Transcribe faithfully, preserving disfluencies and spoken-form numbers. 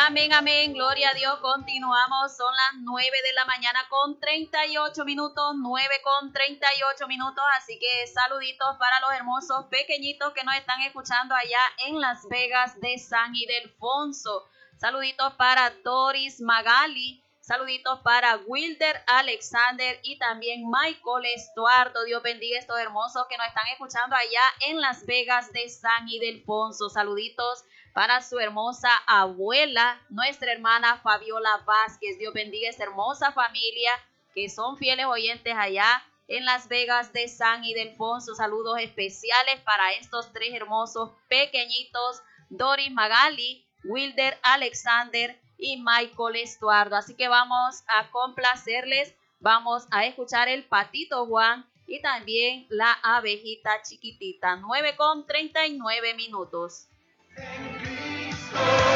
Amén, amén, gloria a Dios. Continuamos, son las nueve de la mañana con treinta y ocho minutos, nueve con treinta y ocho minutos, así que saluditos para los hermosos pequeñitos que nos están escuchando allá en Las Vegas de San Ildefonso. Saluditos para Doris Magali, saluditos para Wilder Alexander y también Michael Estuardo. Dios bendiga a estos hermosos que nos están escuchando allá en Las Vegas de San Ildefonso. Saluditos para su hermosa abuela, nuestra hermana Fabiola Vázquez. Dios bendiga a esta hermosa familia que son fieles oyentes allá en Las Vegas de San Ildefonso. Saludos especiales para estos tres hermosos pequeñitos, Doris Magali, Wilder Alexander y Michael Estuardo. Así que vamos a complacerles, vamos a escuchar el Patito Juan y también la abejita chiquitita. nueve con treinta y nueve minutos. En Cristo.